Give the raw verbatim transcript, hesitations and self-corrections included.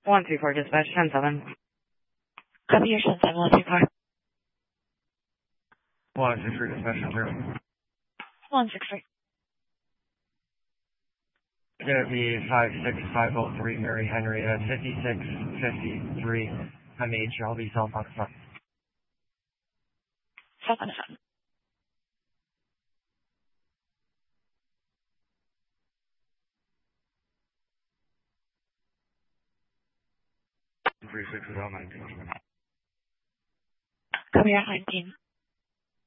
one three four dispatch, ten seven. Copy your ten seven, one three four. one six three dispatch, ten zero. one six three. It's going to be five six five oh three Mary Henry at fifty-six fifty-three. I made sure I'll be self on the front. Self on the front. three six is out nineteen. Copy your nineteen.